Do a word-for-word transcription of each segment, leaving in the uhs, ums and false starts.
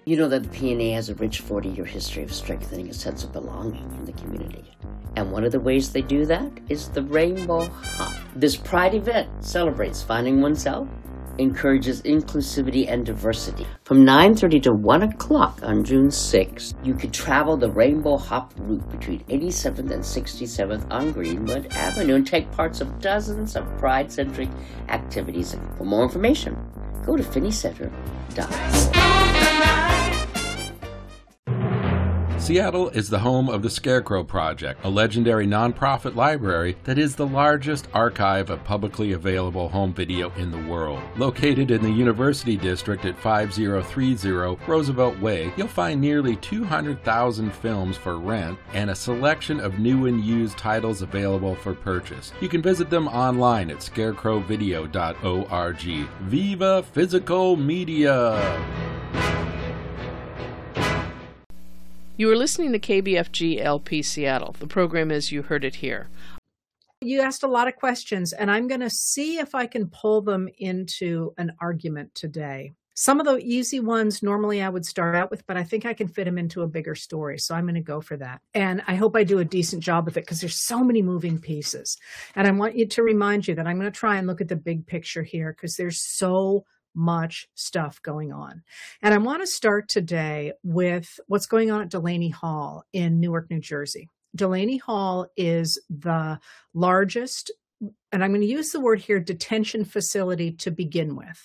You know that the P N A has a rich forty-year history of strengthening a sense of belonging in the community. And one of the ways they do that is the Rainbow Hop. This Pride event celebrates finding oneself, encourages inclusivity and diversity. From nine thirty to one o'clock on June sixth, you could travel the Rainbow Hop route between eighty-seventh and sixty-seventh on Greenwood Avenue and take parts of dozens of Pride-centric activities. For more information, go to finney center dot org. Seattle is the home of the Scarecrow Project, a legendary nonprofit library that is the largest archive of publicly available home video in the world. Located in the University District at five oh three oh Roosevelt Way, you'll find nearly two hundred thousand films for rent and a selection of new and used titles available for purchase. You can visit them online at scarecrow video dot org. Viva Physical Media! You are listening to K B F G L P Seattle. The program is You Heard It Here. You asked a lot of questions, and I'm going to see if I can pull them into an argument today. Some of the easy ones normally I would start out with, but I think I can fit them into a bigger story. So I'm going to go for that. And I hope I do a decent job of it because there's so many moving pieces. And I want you to remind you that I'm going to try and look at the big picture here because there's so much stuff going on. And I want to start today with what's going on at Delaney Hall in Newark, New Jersey. Delaney Hall is the largest, and I'm going to use the word here, detention facility to begin with.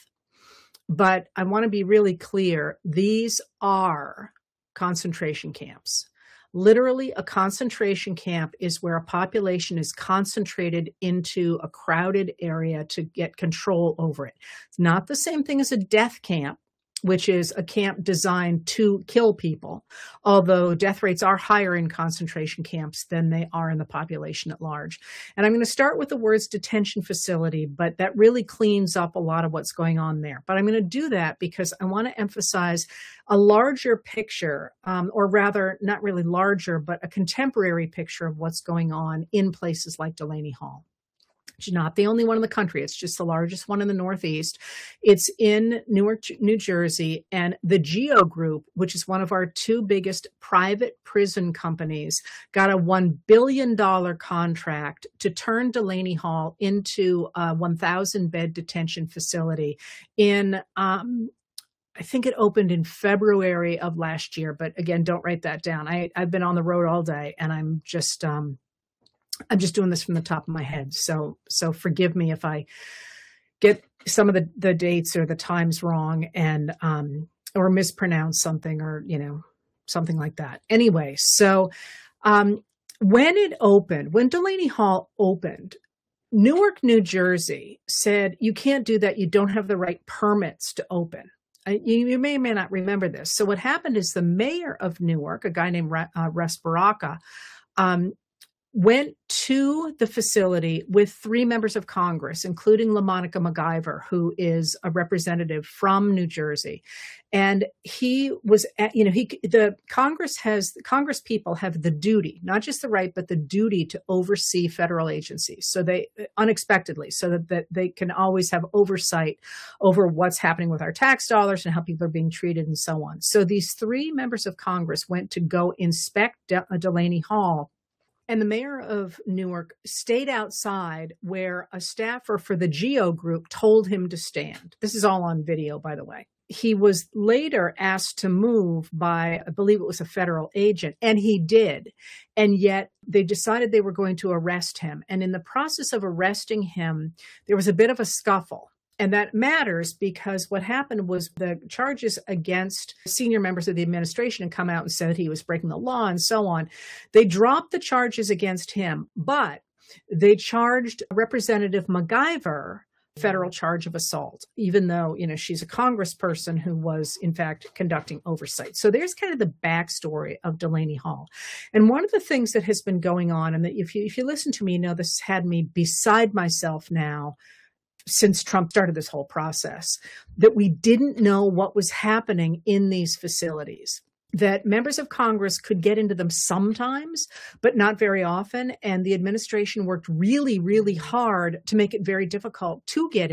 But I want to be really clear. These are concentration camps. Literally, a concentration camp is where a population is concentrated into a crowded area to get control over it. It's not the same thing as a death camp, which is a camp designed to kill people, although death rates are higher in concentration camps than they are in the population at large. And I'm going to start with the words detention facility, but that really cleans up a lot of what's going on there. But I'm going to do that because I want to emphasize a larger picture, um, or rather not really larger, but a contemporary picture of what's going on in places like Delaney Hall. It's not the only one in the country. It's just the largest one in the Northeast. It's in Newark, New Jersey, and the GEO Group, which is one of our two biggest private prison companies, got a one billion dollars contract to turn Delaney Hall into a one thousand bed detention facility in, um, I think it opened in February of last year. But again, don't write that down. I, I've been on the road all day, and I'm just... Um, I'm just doing this from the top of my head. So, so forgive me if I get some of the, the dates or the times wrong and, um, or mispronounce something or, you know, something like that. Anyway, so, um, when it opened, when Delaney Hall opened, Newark, New Jersey said, you can't do that. You don't have the right permits to open. Uh, you, you may or may not remember this. So what happened is the mayor of Newark, a guy named uh, Russ Baraka, um, went to the facility with three members of Congress, including LaMonica MacGyver, who is a representative from New Jersey. And he was, at, you know, he, the Congress has, Congress people have the duty, not just the right, but the duty to oversee federal agencies. So they, unexpectedly, so that, that they can always have oversight over what's happening with our tax dollars and how people are being treated and so on. So these three members of Congress went to go inspect De- Delaney Hall. And the mayor of Newark stayed outside where a staffer for the GEO Group told him to stand. This is all on video, by the way. He was later asked to move by, I believe it was a federal agent, and he did. And yet they decided they were going to arrest him. And in the process of arresting him, there was a bit of a scuffle. And that matters because what happened was the charges against senior members of the administration had come out and said that he was breaking the law and so on. They dropped the charges against him, but they charged Representative MacGyver federal charge of assault, even though, you know, she's a congressperson who was, in fact, conducting oversight. So there's kind of the backstory of Delaney Hall. And one of the things that has been going on, and that if you, if you listen to me, you know, this has had me beside myself now since Trump started this whole process, that we didn't know what was happening in these facilities, that members of Congress could get into them sometimes, but not very often. And the administration worked really, really hard to make it very difficult to get into them.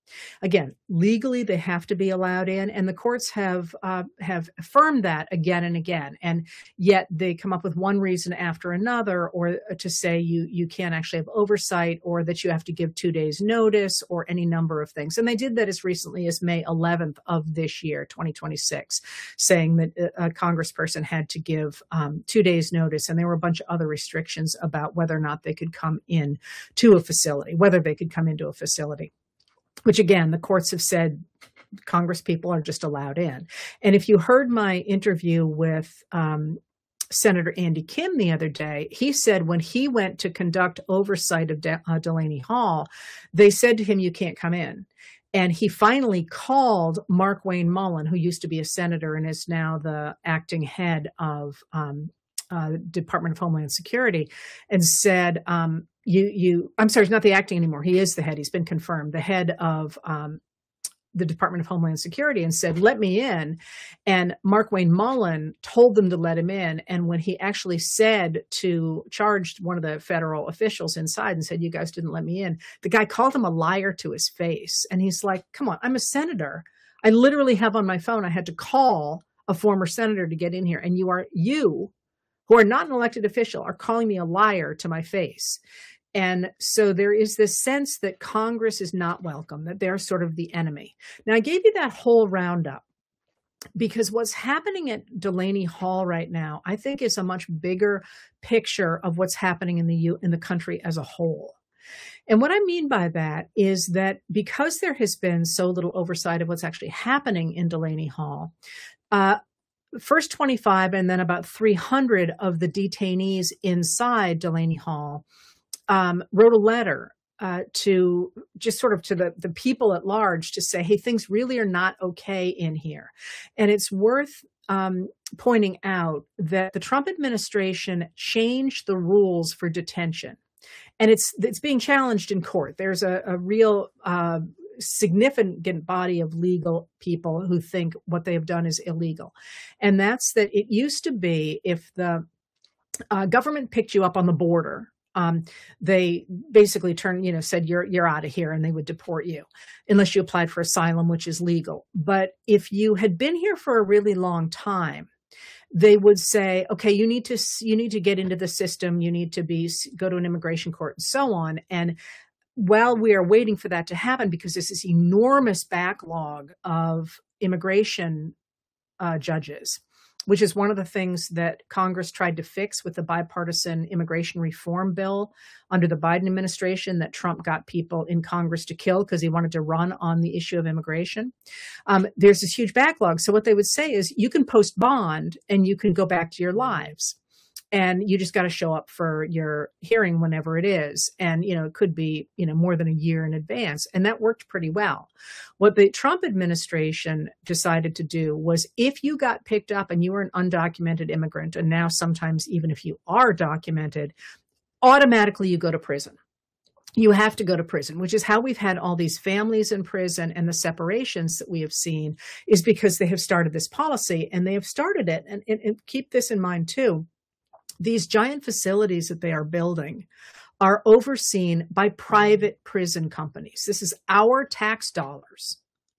Again, legally, they have to be allowed in, and the courts have uh, have affirmed that again and again. And yet they come up with one reason after another, or to say you you can't actually have oversight, or that you have to give two days notice, or any number of things. And they did that as recently as May eleventh of this year, twenty twenty-six, saying that a congressperson had to give um, two days notice, and there were a bunch of other restrictions about whether or not they could come in to a facility, whether they could come into a facility. Which, again, the courts have said Congress people are just allowed in. And if you heard my interview with um, Senator Andy Kim the other day, he said when he went to conduct oversight of De- uh, Delaney Hall, they said to him, you can't come in. And he finally called Mark Wayne Mullen, who used to be a senator and is now the acting head of um, uh, Department of Homeland Security, and said, um, You, you, I'm sorry, he's not the acting anymore. He is the head. He's been confirmed, the head of um, the Department of Homeland Security, and said, let me in. And Mark Wayne Mullen told them to let him in. And when he actually said to, charged one of the federal officials inside and said, you guys didn't let me in, the guy called him a liar to his face. And he's like, come on, I'm a senator. I literally have on my phone, I had to call a former senator to get in here. And you are, you, who are not an elected official, are calling me a liar to my face. And so there is this sense that Congress is not welcome, that they're sort of the enemy. Now, I gave you that whole roundup because what's happening at Delaney Hall right now, I think, is a much bigger picture of what's happening in the U- in the country as a whole. And what I mean by that is that because there has been so little oversight of what's actually happening in Delaney Hall, uh, first twenty-five and then about three hundred of the detainees inside Delaney Hall um, wrote a letter uh, to just sort of to the, the people at large to say, hey, things really are not okay in here. And it's worth um, pointing out that the Trump administration changed the rules for detention. And it's it's being challenged in court. There's a, a real uh, significant body of legal people who think what they have done is illegal. And that's that it used to be if the uh, government picked you up on the border, um, they basically turned, you know, said, you're you're out of here, and they would deport you unless you applied for asylum, which is legal. But if you had been here for a really long time, they would say, okay, you need to you need to get into the system. You need to be go to an immigration court and so on. And while we are waiting for that to happen, because there's this enormous backlog of immigration uh, judges, which is one of the things that Congress tried to fix with the bipartisan immigration reform bill under the Biden administration that Trump got people in Congress to kill because he wanted to run on the issue of immigration. Um, there's this huge backlog. So what they would say is you can post bond and you can go back to your lives. And you just got to show up for your hearing whenever it is. And, you know, it could be, you know, more than a year in advance. And that worked pretty well. What the Trump administration decided to do was if you got picked up and you were an undocumented immigrant, and now sometimes even if you are documented, automatically you go to prison. You have to go to prison, which is how we've had all these families in prison, and the separations that we have seen is because they have started this policy, and they have started it. And, and, and keep this in mind, too. These giant facilities that they are building are overseen by private prison companies. This is our tax dollars,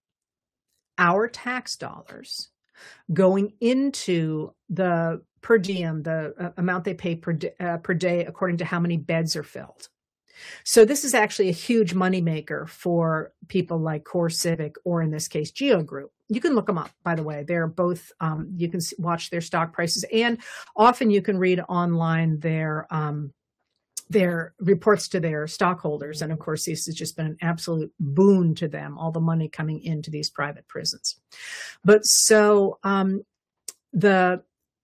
our tax dollars going into the per diem, the uh, amount they pay per, uh, per day according to how many beds are filled. So this is actually a huge moneymaker for people like CoreCivic, or in this case, Geo Group. You can look them up, by the way. They're both, um, you can watch their stock prices, and often you can read online their um, their reports to their stockholders. And of course, this has just been an absolute boon to them, all the money coming into these private prisons. But so um, the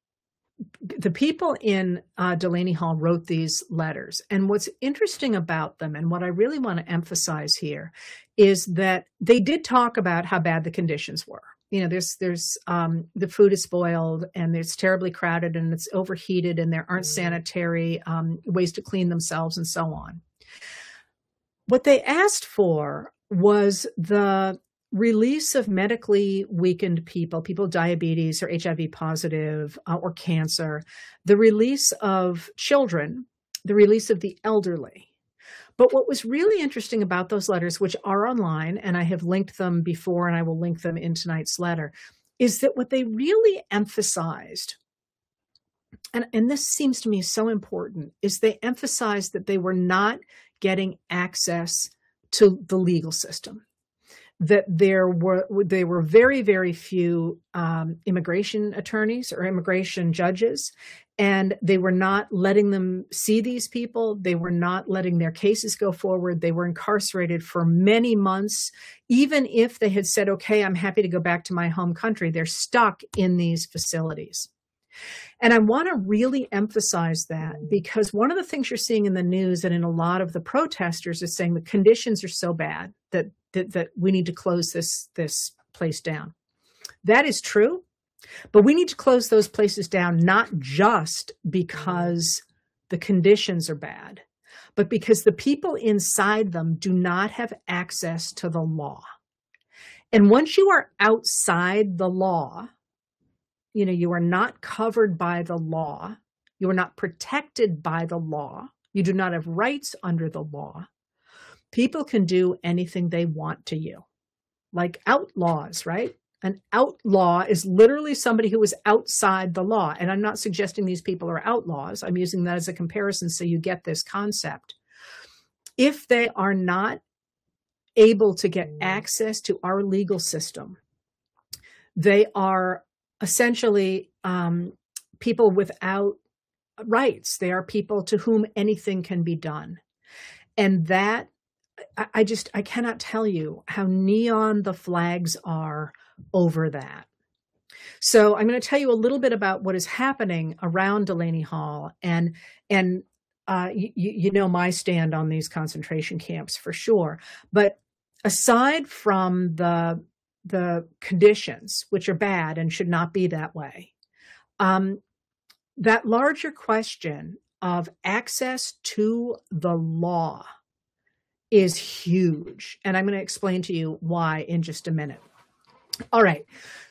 The people in uh, Delaney Hall wrote these letters. And what's interesting about them, and what I really want to emphasize here, is that they did talk about how bad the conditions were. You know, there's, there's, um, the food is spoiled, and it's terribly crowded, and it's overheated, and there aren't sanitary um, ways to clean themselves, and so on. What they asked for was the release of medically weakened people, people with diabetes or H I V positive uh, or cancer, the release of children, the release of the elderly. But what was really interesting about those letters, which are online, and I have linked them before and I will link them in tonight's letter, is that what they really emphasized, and, and this seems to me so important, is they emphasized that they were not getting access to the legal system. That there were there were very, very few um, immigration attorneys or immigration judges, and they were not letting them see these people. They were not letting their cases go forward. They were incarcerated for many months. Even if they had said, okay, I'm happy to go back to my home country, they're stuck in these facilities. And I want to really emphasize that, because one of the things you're seeing in the news and in a lot of the protesters is saying the conditions are so bad that that, that we need to close this, this place down. That is true, but we need to close those places down not just because the conditions are bad, but because the people inside them do not have access to the law. And once you are outside the law, you know, you are not covered by the law. You are not protected by the law. You do not have rights under the law. People can do anything they want to you, like outlaws, right? An outlaw is literally somebody who is outside the law. And I'm not suggesting these people are outlaws. I'm using that as a comparison so you get this concept. If they are not able to get access to our legal system, they are essentially um, people without rights. They are people to whom anything can be done. And that, I, I just, I cannot tell you how neon the flags are over that. So I'm going to tell you a little bit about what is happening around Delaney Hall. And, and uh, you, you know my stand on these concentration camps for sure. But aside from the the conditions, which are bad and should not be that way, um, that larger question of access to the law is huge. And I'm going to explain to you why in just a minute. All right.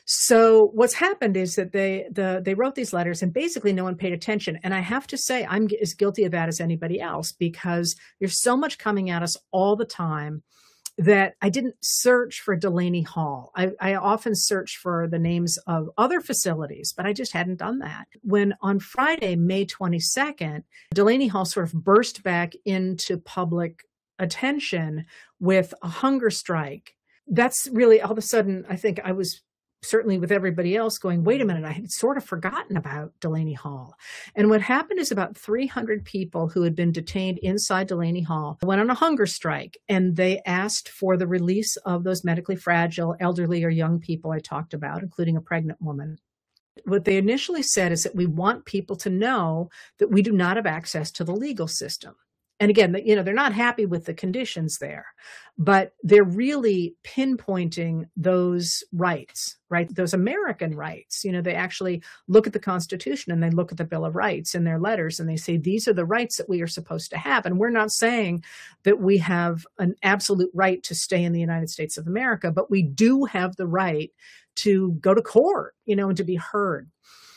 So what's happened is that they the they wrote these letters and basically no one paid attention. And I have to say I'm as guilty of that as anybody else, because there's so much coming at us all the time that I didn't search for Delaney Hall. I, I often search for the names of other facilities, but I just hadn't done that. When on Friday, May twenty-second, Delaney Hall sort of burst back into public attention with a hunger strike, that's really all of a sudden, I think I was certainly with everybody else going, wait a minute, I had sort of forgotten about Delaney Hall. And what happened is about three hundred people who had been detained inside Delaney Hall went on a hunger strike, and they asked for the release of those medically fragile, elderly or young people I talked about, including a pregnant woman. What they initially said is that we want people to know that we do not have access to the legal system. And again, you know, they're not happy with the conditions there, but they're really pinpointing those rights, right? Those American rights. You know, they actually look at the Constitution and they look at the Bill of Rights in their letters and they say, these are the rights that we are supposed to have. And we're not saying that we have an absolute right to stay in the United States of America, but we do have the right to go to court, you know, and to be heard.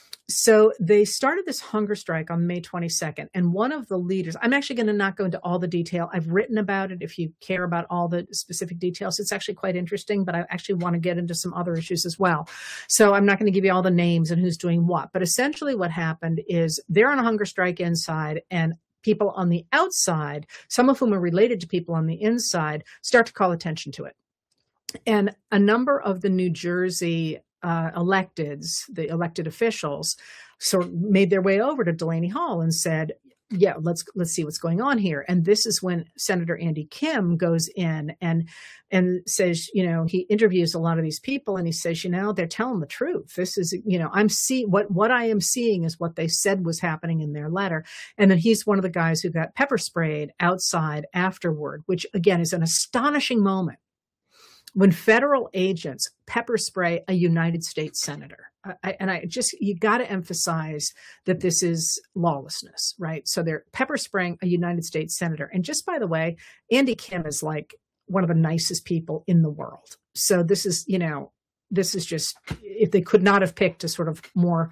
So they started this hunger strike on May twenty-second. And one of the leaders, I'm actually going to not go into all the detail. I've written about it. If you care about all the specific details, it's actually quite interesting, but I actually want to get into some other issues as well. So I'm not going to give you all the names and who's doing what. But essentially what happened is they're on a hunger strike inside, and people on the outside, some of whom are related to people on the inside, start to call attention to it. And a number of the New Jersey Uh, electeds, the elected officials, sort of made their way over to Delaney Hall and said, yeah, let's let's see what's going on here. And this is when Senator Andy Kim goes in and and says, you know, he interviews a lot of these people and he says, you know, they're telling the truth. This is, you know, I'm see what what I am seeing is what they said was happening in their letter. And then he's one of the guys who got pepper sprayed outside afterward, which again is an astonishing moment. When federal agents pepper spray a United States senator. I, and I just, you got to emphasize that this is lawlessness, right? So they're pepper spraying a United States senator. And just by the way, Andy Kim is like one of the nicest people in the world. So this is, you know, this is just, if they could not have picked a sort of more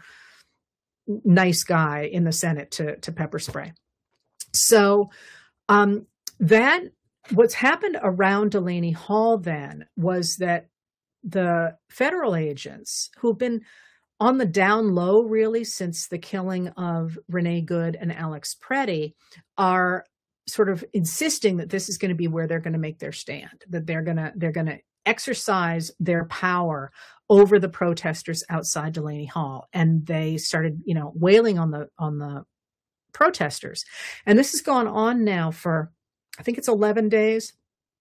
nice guy in the Senate to, to pepper spray. So, um, that what's happened around Delaney Hall then was that the federal agents who've been on the down low really since the killing of Renee Good and Alex Preddy are sort of insisting that this is going to be where they're going to make their stand, that they're going to they're going to exercise their power over the protesters outside Delaney Hall. And they started, you know, wailing on the on the protesters. And this has gone on now for, I think it's eleven days.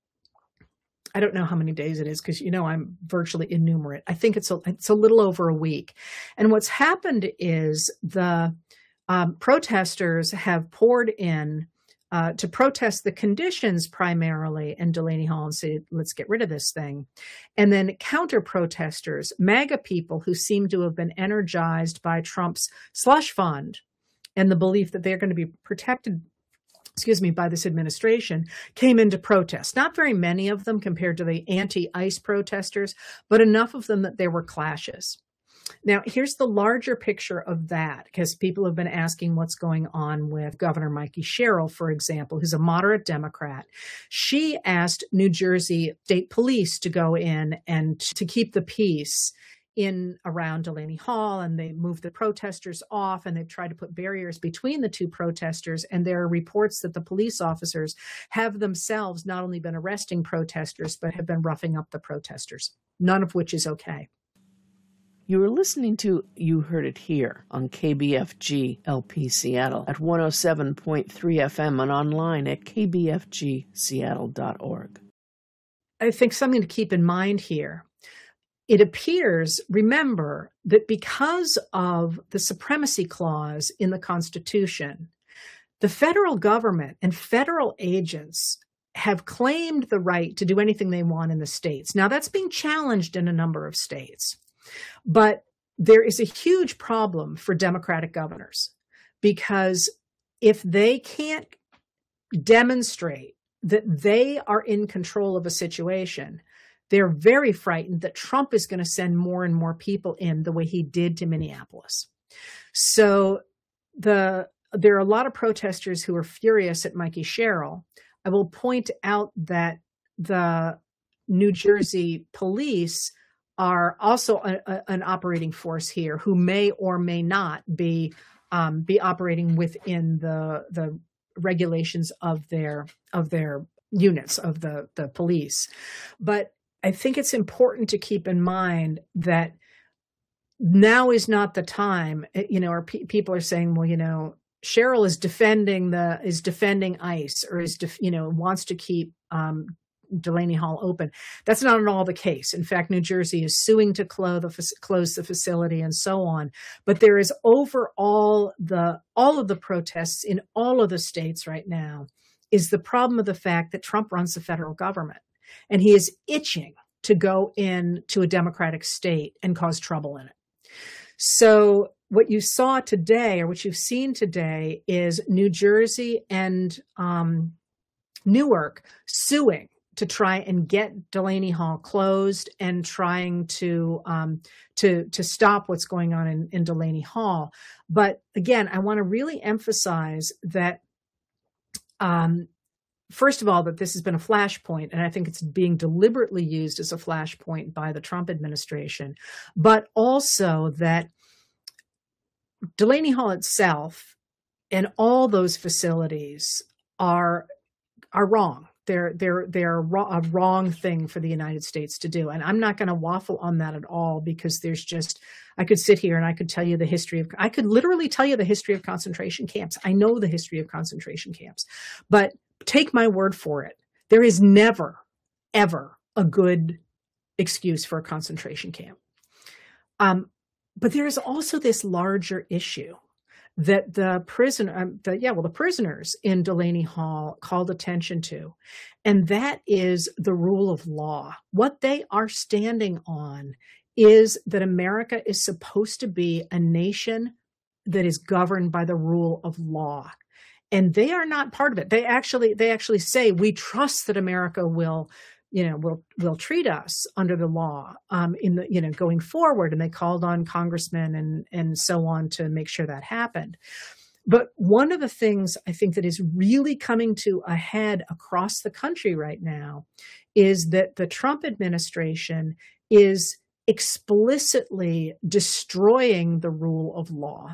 I don't know how many days it is because, you know, I'm virtually innumerate. I think it's a, it's a little over a week. And what's happened is the um, protesters have poured in uh, to protest the conditions primarily in Delaney Hall and say, let's get rid of this thing. And then counter protesters, MAGA people who seem to have been energized by Trump's slush fund and the belief that they're going to be protected excuse me, by this administration, came into protest. Not very many of them compared to the anti-ICE protesters, but enough of them that there were clashes. Now, here's the larger picture of that, because people have been asking what's going on with Governor Mikie Sherrill, for example, who's a moderate Democrat. She asked New Jersey State Police to go in and to keep the peace in around Delaney Hall, and they moved the protesters off, and they've tried to put barriers between the two protesters. And there are reports that the police officers have themselves not only been arresting protesters, but have been roughing up the protesters, none of which is okay. You were listening to You Heard It Here on K B F G L P Seattle at one oh seven point three F M and online at k b f g seattle dot org. I think something to keep in mind here. It appears, remember, that because of the supremacy clause in the Constitution, the federal government and federal agents have claimed the right to do anything they want in the states. Now, that's being challenged in a number of states, but there is a huge problem for Democratic governors, because if they can't demonstrate that they are in control of a situation, they're very frightened that Trump is going to send more and more people in the way he did to Minneapolis. So the there are a lot of protesters who are furious at Mikie Sherrill. I will point out that the New Jersey police are also a, a, an operating force here who may or may not be um, be operating within the the regulations of their of their units of the the police. But I think it's important to keep in mind that now is not the time, you know, or pe- people are saying, well, you know, Sherrill is defending the, is defending ICE or is, def- you know, wants to keep um, Delaney Hall open. That's not at all the case. In fact, New Jersey is suing to close the, close the facility and so on. But there is overall the, all of the protests in all of the states right now is the problem of the fact that Trump runs the federal government. And he is itching to go into a Democratic state and cause trouble in it. So what you saw today, or what you've seen today, is New Jersey and um, Newark suing to try and get Delaney Hall closed and trying to um, to to stop what's going on in, in Delaney Hall. But again, I want to really emphasize that um, first of all, that this has been a flashpoint, and I think it's being deliberately used as a flashpoint by the Trump administration, but also that Delaney Hall itself and all those facilities are are wrong. They're they're they're a wrong thing for the United States to do, and I'm not going to waffle on that at all, because there's just I could sit here and I could tell you the history of I could literally tell you the history of concentration camps. I know the history of concentration camps, but take my word for it. There is never, ever a good excuse for a concentration camp. Um, but there is also this larger issue that the prisoner, um, the, yeah, well, the prisoners in Delaney Hall called attention to, and that is the rule of law. What they are standing on is that America is supposed to be a nation that is governed by the rule of law. And they are not part of it. They actually, they actually say, we trust that America will, you know, will will treat us under the law um, in the, you know, going forward. And they called on congressmen and and so on to make sure that happened. But one of the things I think that is really coming to a head across the country right now is that the Trump administration is explicitly destroying the rule of law,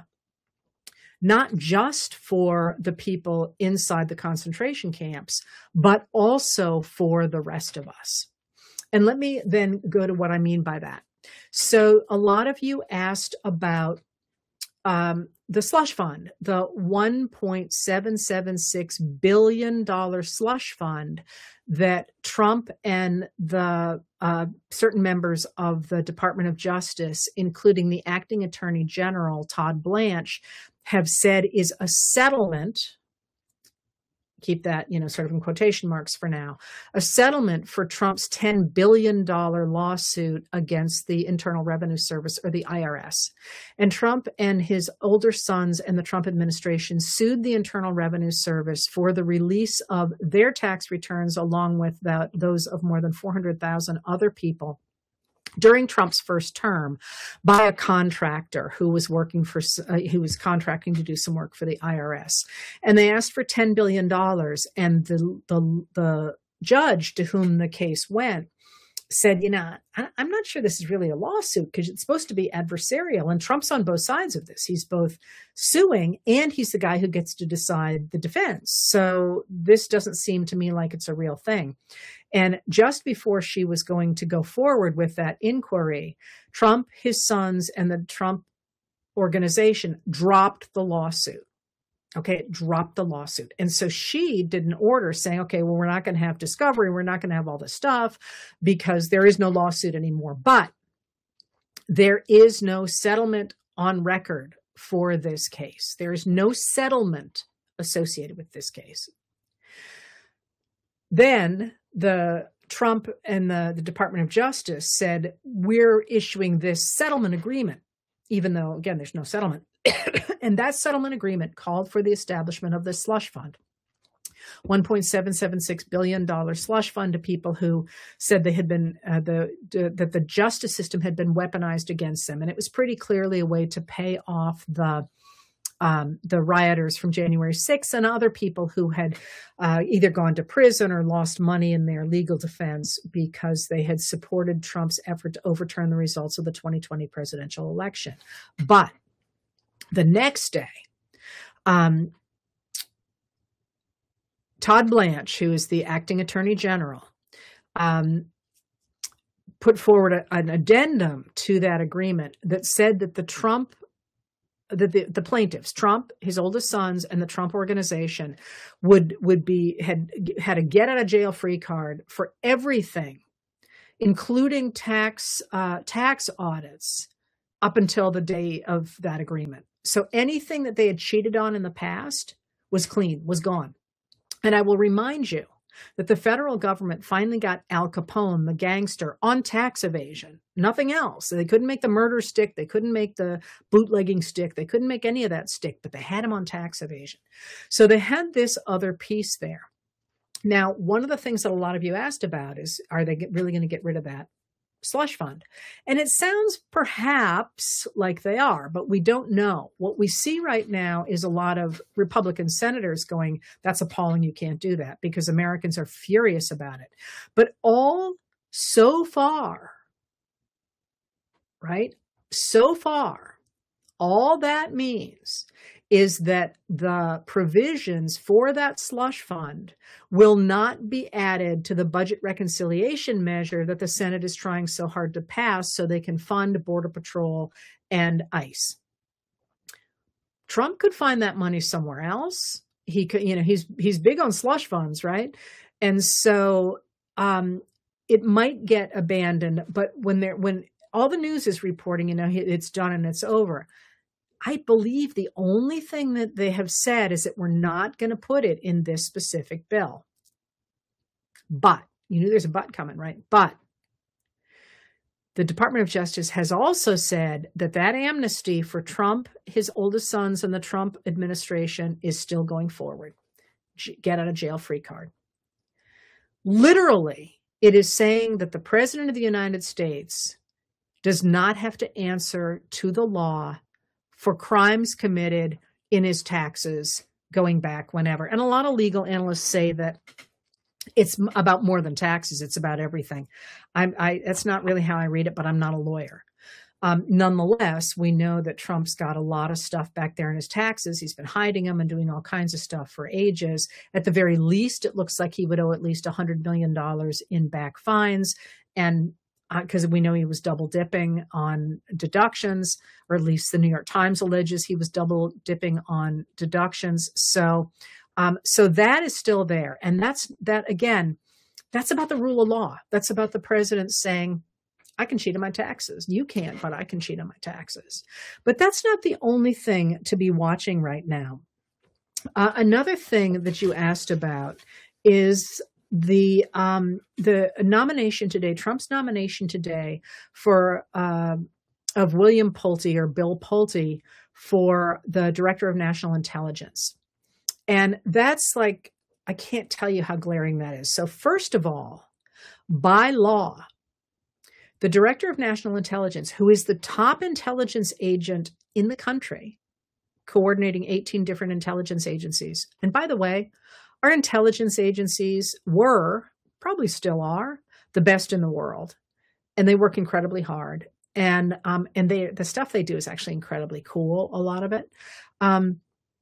not just for the people inside the concentration camps, but also for the rest of us. And let me then go to what I mean by that. So a lot of you asked about um, the slush fund, the one point seven seven six billion dollars slush fund that Trump and the uh, certain members of the Department of Justice, including the acting attorney general, Todd Blanche, have said is a settlement. Keep that, you know, sort of in quotation marks for now, a settlement for Trump's ten billion dollars lawsuit against the Internal Revenue Service, or the I R S. And Trump and his older sons and the Trump administration sued the Internal Revenue Service for the release of their tax returns, along with that, those of more than four hundred thousand other people during Trump's first term, by a contractor who was working for, uh, who was contracting to do some work for the I R S. And they asked for ten billion dollars, and the, the, the judge to whom the case went said, you know, I, I'm not sure this is really a lawsuit, because it's supposed to be adversarial, and Trump's on both sides of this. He's both suing and he's the guy who gets to decide the defense. So this doesn't seem to me like it's a real thing. And just before she was going to go forward with that inquiry, Trump, his sons, and the Trump organization dropped the lawsuit. Okay, dropped the lawsuit. And so she did an order saying, okay, well, we're not going to have discovery. We're not going to have all this stuff because there is no lawsuit anymore. But there is no settlement on record for this case. There is no settlement associated with this case. Then the Trump and the, the Department of Justice said, we're issuing this settlement agreement, even though, again, there's no settlement. And that settlement agreement called for the establishment of this slush fund, one point seven seven six billion dollars slush fund to people who said they had been, uh, the, the that the justice system had been weaponized against them. And it was pretty clearly a way to pay off the Um, the rioters from January sixth and other people who had uh, either gone to prison or lost money in their legal defense because they had supported Trump's effort to overturn the results of the twenty twenty presidential election. But the next day, um, Todd Blanche, who is the acting attorney general, um, put forward a, an addendum to that agreement that said that the Trump The, the the plaintiffs, Trump, his oldest sons, and the Trump organization would would be had had a get out of jail free card for everything, including tax uh, tax audits, up until the day of that agreement. So anything that they had cheated on in the past was clean, was gone. And I will remind you that the federal government finally got Al Capone, the gangster, on tax evasion, nothing else. They couldn't make the murder stick. They couldn't make the bootlegging stick. They couldn't make any of that stick, but they had him on tax evasion. So they had this other piece there. Now, one of the things that a lot of you asked about is, are they really going to get rid of that slush fund? And it sounds perhaps like they are, but we don't know. What we see right now is a lot of Republican senators going, that's appalling, you can't do that, because Americans are furious about it. But all so far, right? So far, all that means is that the provisions for that slush fund will not be added to the budget reconciliation measure that the Senate is trying so hard to pass so they can fund Border Patrol and ICE. Trump could find that money somewhere else. He could, you know, he's he's big on slush funds, right? And so um, it might get abandoned. But when they're when all the news is reporting, you know, it's done and it's over. I believe the only thing that they have said is that we're not going to put it in this specific bill. But, you knew there's a but coming, right? But the Department of Justice has also said that that amnesty for Trump, his oldest sons, and the Trump administration is still going forward. Get out of jail free card. Literally, it is saying that the President of the United States does not have to answer to the law for crimes committed in his taxes going back whenever. And a lot of legal analysts say that it's about more than taxes. It's about everything. I'm, I, that's not really how I read it, but I'm not a lawyer. Um, nonetheless, we know that Trump's got a lot of stuff back there in his taxes. He's been hiding them and doing all kinds of stuff for ages. At the very least, it looks like he would owe at least one hundred million dollars in back fines. And because uh, we know he was double dipping on deductions, or at least the New York Times alleges he was double dipping on deductions. So, um, so that is still there. And that's that, again, that's about the rule of law. That's about the president saying, I can cheat on my taxes. You can't, but I can cheat on my taxes. But that's not the only thing to be watching right now. Uh, another thing that you asked about is the um, the nomination today, Trump's nomination today for uh, of William Pulte or Bill Pulte for the Director of National Intelligence. And that's like, I can't tell you how glaring that is. So first of all, by law, the Director of National Intelligence, who is the top intelligence agent in the country, coordinating eighteen different intelligence agencies. And by the way, our intelligence agencies were, probably still are, the best in the world. And they work incredibly hard. And um, and they the stuff they do is actually incredibly cool, a lot of it. Um,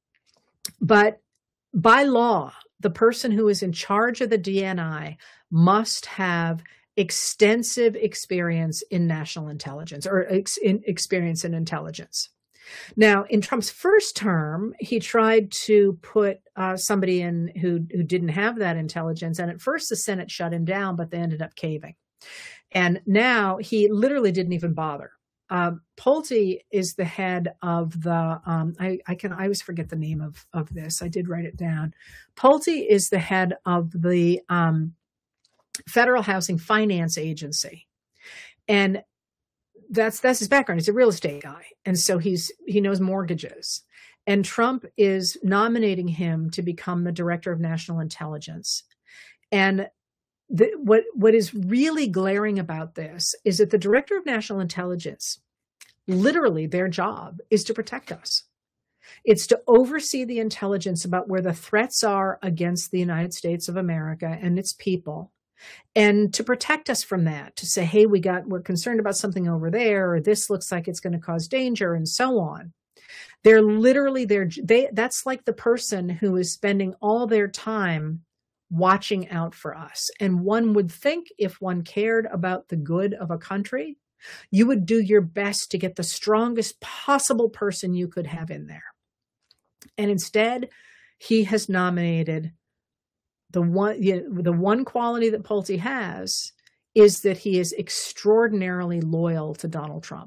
but by law, the person who is in charge of the D N I must have extensive experience in national intelligence or ex- in experience in intelligence. Now, in Trump's first term, he tried to put uh, somebody in who, who didn't have that intelligence. And at first, the Senate shut him down, but they ended up caving. And now he literally didn't even bother. Uh, Pulte is the head of the, um, I, I can, I always forget the name of, of this. I did write it down. Pulte is the head of the um, Federal Housing Finance Agency. And that's that's his background. He's a real estate guy. And so he's he knows mortgages. And Trump is nominating him to become the Director of National Intelligence. And the, what what is really glaring about this is that the Director of National Intelligence, literally their job is to protect us. It's to oversee the intelligence about where the threats are against the United States of America and its people. And to protect us from that, to say, hey, we got, we're concerned about something over there, or this looks like it's going to cause danger, and so on. They're literally there. They, that's like the person who is spending all their time watching out for us. And one would think if one cared about the good of a country, you would do your best to get the strongest possible person you could have in there. And instead, he has nominated The one, you know, the one quality that Pulte has is that he is extraordinarily loyal to Donald Trump.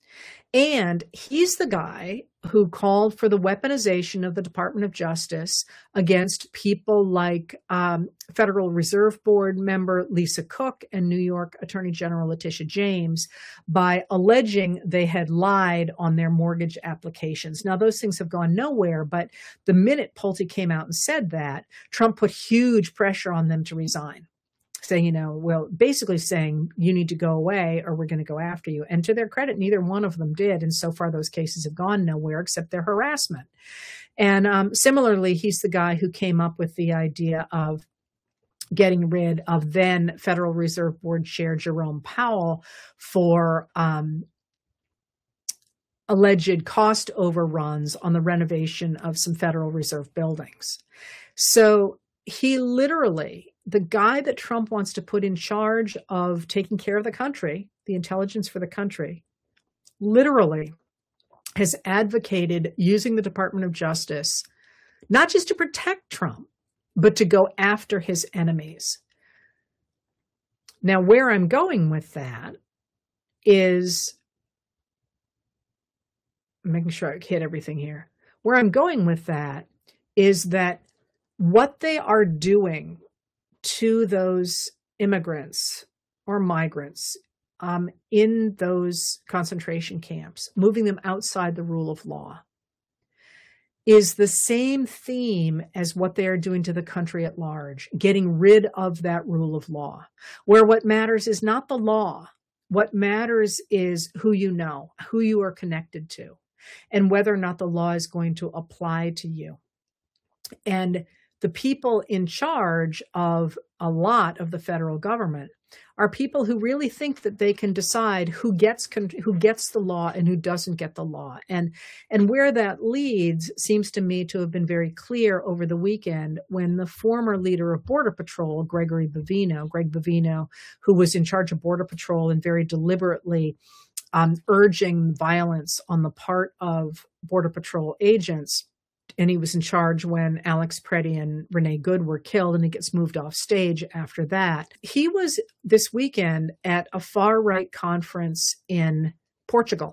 And he's the guy who called for the weaponization of the Department of Justice against people like um, Federal Reserve Board member Lisa Cook and New York Attorney General Letitia James by alleging they had lied on their mortgage applications. Now, those things have gone nowhere, but the minute Pulte came out and said that, Trump put huge pressure on them to resign. Saying, you know, well, basically saying you need to go away or we're going to go after you. And to their credit, neither one of them did. And so far, those cases have gone nowhere except their harassment. And um, similarly, he's the guy who came up with the idea of getting rid of then Federal Reserve Board Chair Jerome Powell for um, alleged cost overruns on the renovation of some Federal Reserve buildings. So he literally, the guy that Trump wants to put in charge of taking care of the country, the intelligence for the country, literally has advocated using the Department of Justice, not just to protect Trump, but to go after his enemies. Now, where I'm going with that is, I'm making sure I hit everything here. Where I'm going with that is that what they are doing to those immigrants or migrants um, in those concentration camps, moving them outside the rule of law, is the same theme as what they are doing to the country at large, getting rid of that rule of law, where what matters is not the law. What matters is who you know, who you are connected to. and whether or not the law is going to apply to you. And the people in charge of a lot of the federal government are people who really think that they can decide who gets who gets the law and who doesn't get the law. And and where that leads seems to me to have been very clear over the weekend when the former leader of Border Patrol, Gregory Bovino, Greg Bovino, who was in charge of Border Patrol and very deliberately um, urging violence on the part of Border Patrol agents. And he was in charge when Alex Preddy and Renee Good were killed, and he gets moved off stage after that. He was this weekend at a far-right conference in Portugal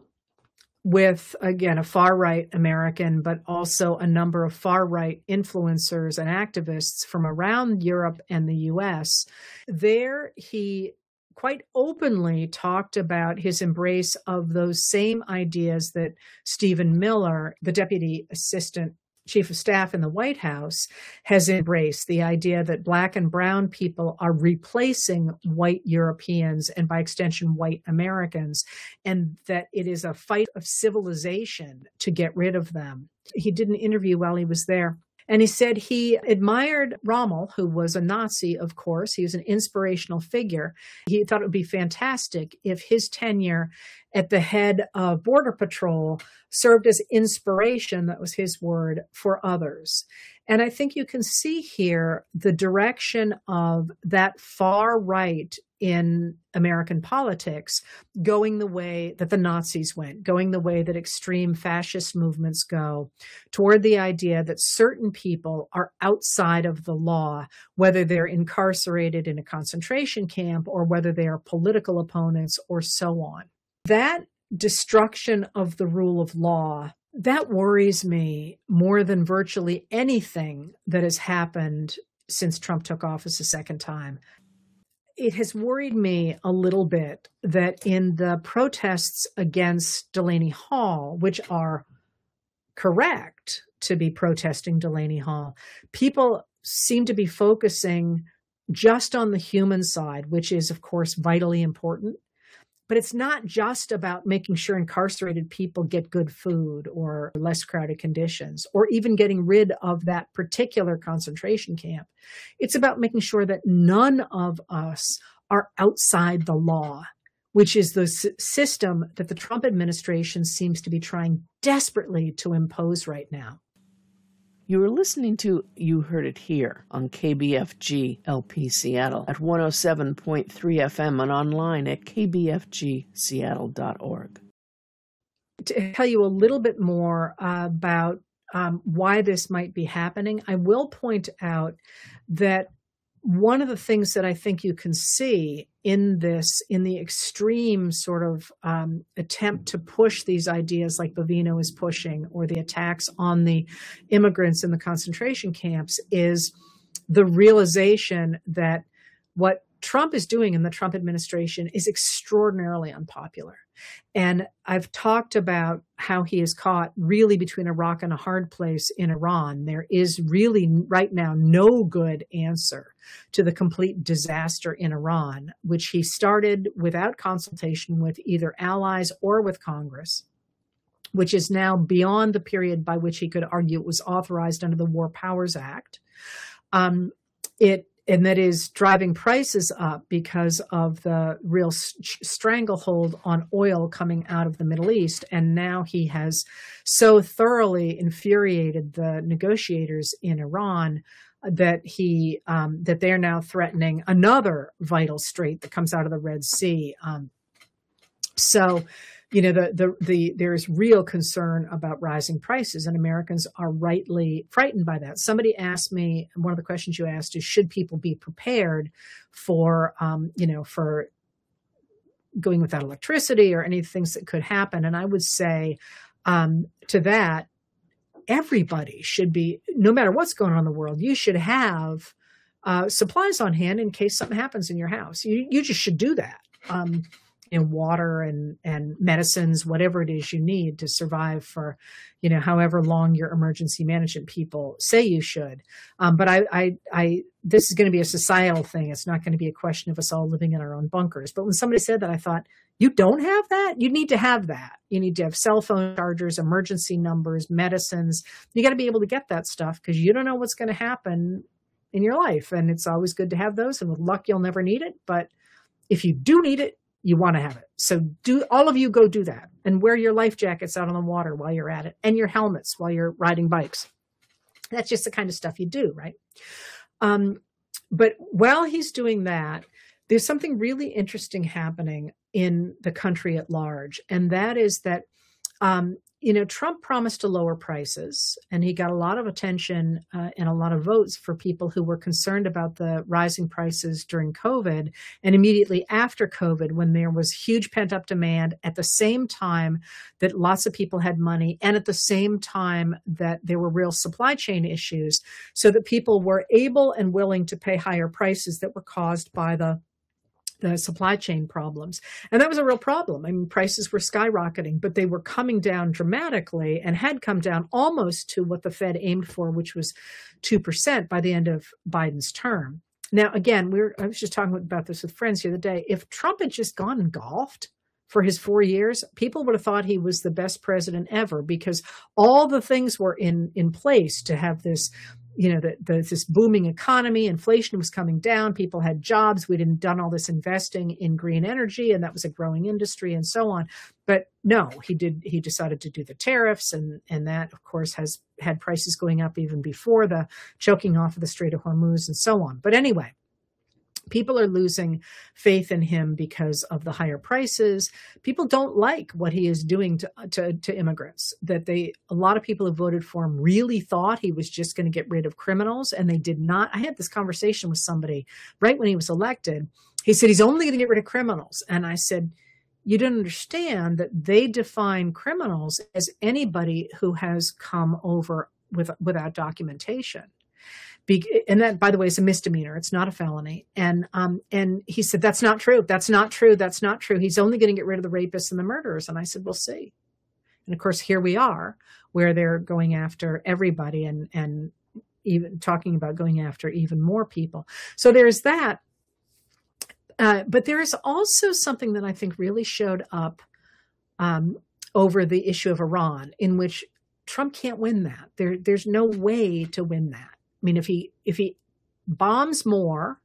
with, again, a far-right American, but also a number of far-right influencers and activists from around Europe and the U S. There he quite openly talked about his embrace of those same ideas that Stephen Miller, the deputy assistant chief of staff in the White House, has embraced, the idea that Black and brown people are replacing white Europeans and by extension white Americans, and that it is a fight of civilization to get rid of them. He did an interview while he was there, and he said he admired Rommel, who was a Nazi, of course. He was an inspirational figure. He thought it would be fantastic if his tenure at the head of Border Patrol served as inspiration, that was his word, for others. And I think you can see here the direction of that far right in American politics going the way that the Nazis went, going the way that extreme fascist movements go, toward the idea that certain people are outside of the law, whether they're incarcerated in a concentration camp or whether they are political opponents or so on. That destruction of the rule of law, that worries me more than virtually anything that has happened since Trump took office a second time. It has worried me a little bit that in the protests against Delaney Hall, which are correct to be protesting Delaney Hall, people seem to be focusing just on the human side, which is, of course, vitally important. But it's not just about making sure incarcerated people get good food or less crowded conditions, or even getting rid of that particular concentration camp. It's about making sure that none of us are outside the law, which is the s- system that the Trump administration seems to be trying desperately to impose right now. You were listening to You Heard It Here on K B F G L P Seattle at one oh seven point three F M and online at k b f g seattle dot org. To tell you a little bit more uh, about um, why this might be happening, I will point out that one of the things that I think you can see in this, in the extreme sort of um, attempt to push these ideas like Bovino is pushing, or the attacks on the immigrants in the concentration camps, is the realization that what Trump is doing in the Trump administration is extraordinarily unpopular. And I've talked about how he is caught really between a rock and a hard place in Iran. There is really right now no good answer to the complete disaster in Iran, which he started without consultation with either allies or with Congress, which is now beyond the period by which he could argue it was authorized under the War Powers Act. Um, it And that is driving prices up because of the real stranglehold on oil coming out of the Middle East. And now he has so thoroughly infuriated the negotiators in Iran that he um, that they're now threatening another vital strait that comes out of the Red Sea. Um, so, you know, the, the, the, there is real concern about rising prices, and Americans are rightly frightened by that. Somebody asked me, one of the questions you asked is, should people be prepared for, um, you know, for going without electricity or any things that could happen? And I would say um, to that, everybody should be, no matter what's going on in the world, you should have uh, supplies on hand in case something happens in your house. You, you just should do that. Um, you know, water and, and medicines, whatever it is you need to survive for, you know, however long your emergency management people say you should. Um, but I, I, I, this is going to be a societal thing. It's not going to be a question of us all living in our own bunkers. But when somebody said that, I thought, You don't have that? You need to have that. You need to have cell phone chargers, emergency numbers, medicines. You got to be able to get that stuff because you don't know what's going to happen in your life. And it's always good to have those. And with luck, you'll never need it. But if you do need it, you want to have it. So do all of you go do that and wear your life jackets out on the water while you're at it and your helmets while you're riding bikes. That's just the kind of stuff you do, right? Um, but while he's doing that, there's something really interesting happening in the country at large. And that is that, um, you know, Trump promised to lower prices, and he got a lot of attention uh, and a lot of votes for people who were concerned about the rising prices during COVID and immediately after COVID, when there was huge pent-up demand at the same time that lots of people had money and at the same time that there were real supply chain issues, so that people were able and willing to pay higher prices that were caused by the the supply chain problems. And that was a real problem. I mean, prices were skyrocketing, but they were coming down dramatically and had come down almost to what the Fed aimed for, which was two percent by the end of Biden's term. Now, again, we were, I was just talking about this with friends the other day. If Trump had just gone and golfed for his four years, people would have thought he was the best president ever because all the things were in, in place to have this, you know, the, the, this booming economy, inflation was coming down, people had jobs, we'd done all this investing in green energy, and that was a growing industry and so on. But no, he did, he decided to do the tariffs, and, and that, of course, has had prices going up even before the choking off of the Strait of Hormuz and so on. But anyway, people are losing faith in him because of the higher prices. People don't like what he is doing to, to, to immigrants. That they, a lot of people who voted for him really thought he was just going to get rid of criminals, and they did not. I had this conversation with somebody right when he was elected. He said he's only going to get rid of criminals, and I said, you don't understand that they define criminals as anybody who has come over with without documentation. Be- and that, by the way, is a misdemeanor. It's not a felony. And um, and he said, that's not true. That's not true. That's not true. He's only going to get rid of the rapists and the murderers. And I said, we'll see. And of course, here we are, where they're going after everybody and and even talking about going after even more people. So there's that. Uh, but there is also something that I think really showed up um, over the issue of Iran, in which Trump can't win that. There, there's no way to win that. I mean, if he if he bombs more,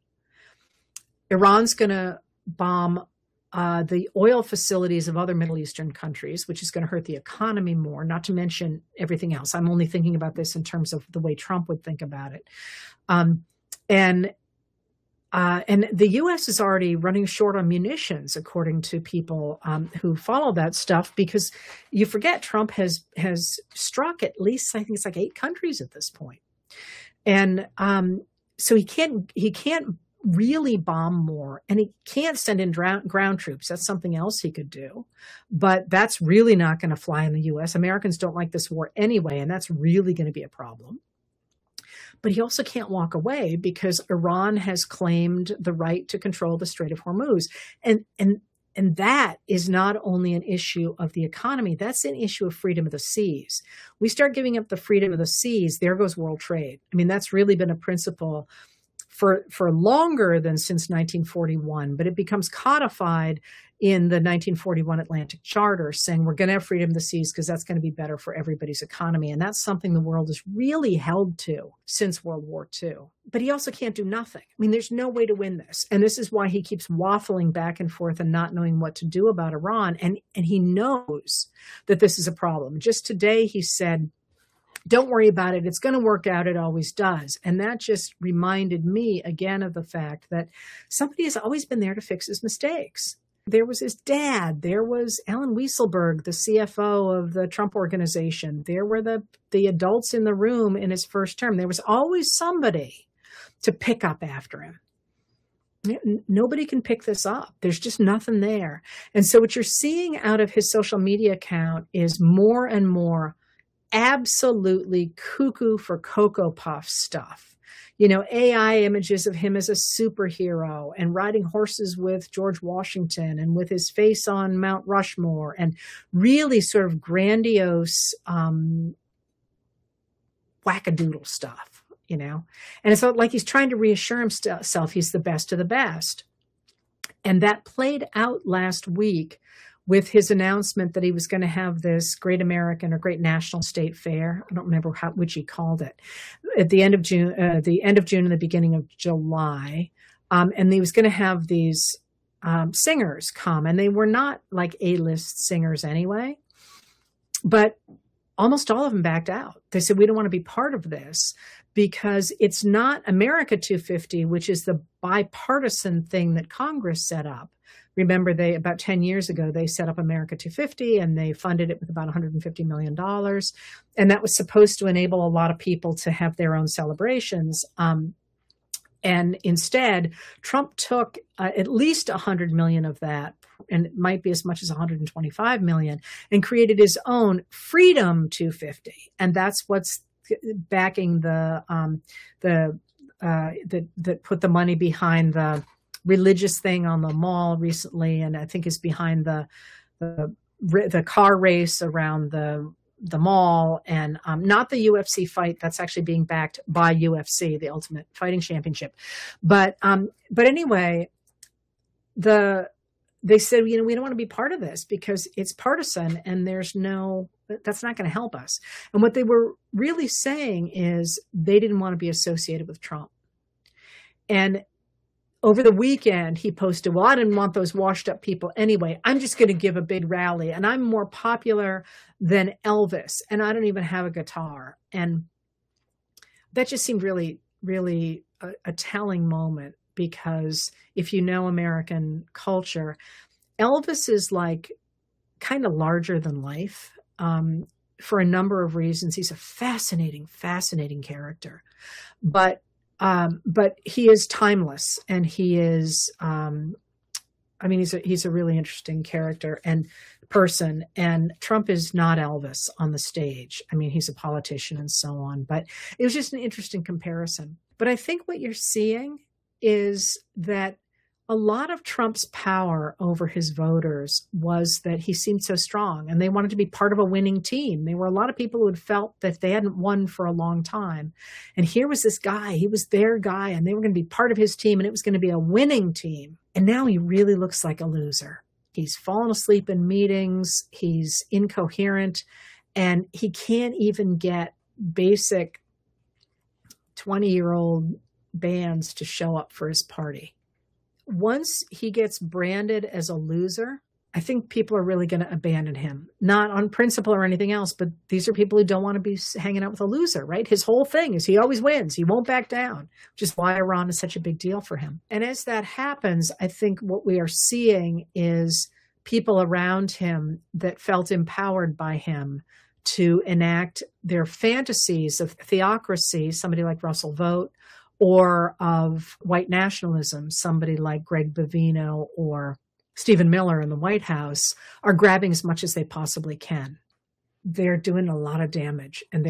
Iran's going to bomb uh, the oil facilities of other Middle Eastern countries, which is going to hurt the economy more, not to mention everything else. I'm only thinking about this in terms of the way Trump would think about it. Um, and uh, and the U S is already running short on munitions, according to people um, who follow that stuff, because you forget Trump has has struck at least, I think it's like eight countries at this point. And um, so he can't he can't really bomb more, and he can't send in ground, ground troops. That's something else he could do, but that's really not going to fly in the U S. Americans don't like this war anyway, and that's really going to be a problem. But he also can't walk away because Iran has claimed the right to control the Strait of Hormuz, and and. And that is not only an issue of the economy, that's an issue of freedom of the seas. We start giving up the freedom of the seas, there goes world trade. I mean, that's really been a principle for, for longer than since nineteen forty-one, but it becomes codified in the nineteen forty-one Atlantic Charter, saying we're going to have freedom of the seas because that's going to be better for everybody's economy. And that's something the world has really held to since World War Two. But he also can't do nothing. I mean, there's no way to win this. And this is why he keeps waffling back and forth and not knowing what to do about Iran. And, and he knows that this is a problem. Just today, he said, don't worry about it. It's going to work out. It always does. And that just reminded me again of the fact that somebody has always been there to fix his mistakes. There was his dad. There was Alan Weisselberg, the C F O of the Trump Organization. There were the, the adults in the room in his first term. There was always somebody to pick up after him. Nobody can pick this up. There's just nothing there. And so what you're seeing out of his social media account is more and more absolutely cuckoo for Cocoa Puff stuff. You know, A I images of him as a superhero and riding horses with George Washington and with his face on Mount Rushmore, and really sort of grandiose um, wackadoodle stuff, you know. And it's like he's trying to reassure himself he's the best of the best. And that played out last week with his announcement that he was going to have this Great American or Great National State Fair. I don't remember how, which he called it, at the end of June, uh, the end of June and the beginning of July. Um, and he was going to have these um, singers come, and they were not like A-list singers anyway, but almost all of them backed out. They said, we don't want to be part of this because it's not America two fifty, which is the bipartisan thing that Congress set up. Remember, they about ten years ago, they set up America two fifty, and they funded it with about one hundred fifty million dollars. And that was supposed to enable a lot of people to have their own celebrations. Um, and instead, Trump took uh, at least one hundred million dollars of that, and it might be as much as one hundred twenty-five million dollars, and created his own Freedom two fifty. And that's what's backing the, um, the uh, that, that put the money behind the religious thing on the mall recently, and I think is behind the the, the car race around the the mall, and um, not the U F C fight that's actually being backed by U F C, the Ultimate Fighting Championship. But um, but anyway, the they said, you know, we don't want to be part of this because it's partisan, and there's no that's not going to help us. And what they were really saying is they didn't want to be associated with Trump. And over the weekend, he posted, well, I didn't want those washed up people anyway. I'm just going to give a big rally, and I'm more popular than Elvis, and I don't even have a guitar. And that just seemed really, really a, a telling moment, because if you know American culture, Elvis is like kind of larger than life um, for a number of reasons. He's a fascinating, fascinating character. But Um, but he is timeless, and he is, um, I mean, he's a, he's a really interesting character and person, and Trump is not Elvis on the stage. I mean, he's a politician and so on, but it was just an interesting comparison. But I think what you're seeing is that a lot of Trump's power over his voters was that he seemed so strong, and they wanted to be part of a winning team. There were a lot of people who had felt that they hadn't won for a long time. And here was this guy, he was their guy, and they were going to be part of his team, and it was going to be a winning team. And now he really looks like a loser. He's fallen asleep in meetings. He's incoherent, and he can't even get basic twenty-year-old bands to show up for his party. Once he gets branded as a loser, I think people are really going to abandon him, not on principle or anything else, but these are people who don't want to be hanging out with a loser, right? His whole thing is he always wins. He won't back down, which is why Iran is such a big deal for him. And as that happens, I think what we are seeing is people around him that felt empowered by him to enact their fantasies of theocracy, somebody like Russell Vought, or of white nationalism, somebody like Greg Bovino or Stephen Miller in the White House, are grabbing as much as they possibly can. They're doing a lot of damage, and they're